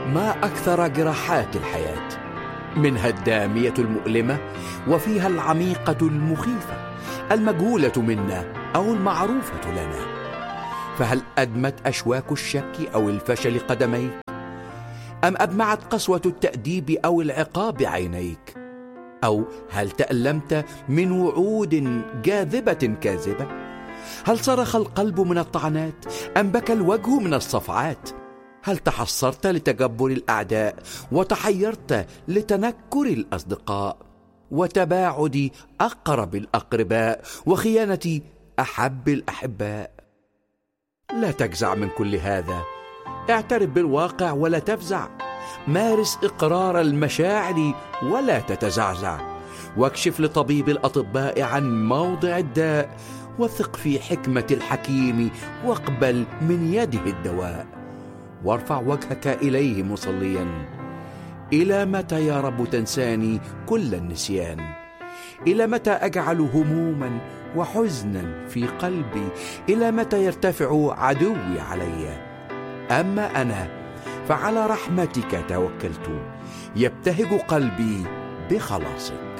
ما أكثر جراحات الحياة، منها الدامية المؤلمة وفيها العميقة المخيفة، المجهولة منا أو المعروفة لنا. فهل أدمت أشواك الشك أو الفشل قدميك؟ أم أدمعت قسوة التأديب أو العقاب عينيك؟ أو هل تألمت من وعود جاذبة كاذبة؟ هل صرخ القلب من الطعنات أم بكى الوجه من الصفعات؟ هل تحسرت لتجبر الأعداء وتحيرت لتنكر الأصدقاء وتباعد أقرب الأقرباء وخيانة أحب الأحباء؟ لا تجزع من كل هذا، اعترف بالواقع ولا تفزع، مارس إقرار المشاعر ولا تتزعزع، واكشف لطبيب الأطباء عن موضع الداء، وثق في حكمة الحكيم واقبل من يده الدواء، وارفع وجهك إليه مصليا: إلى متى يا رب تنساني كل النسيان؟ إلى متى أجعل هموما وحزنا في قلبي؟ إلى متى يرتفع عدوي علي؟ أما أنا فعلى رحمتك توكلت، يبتهج قلبي بخلاصك.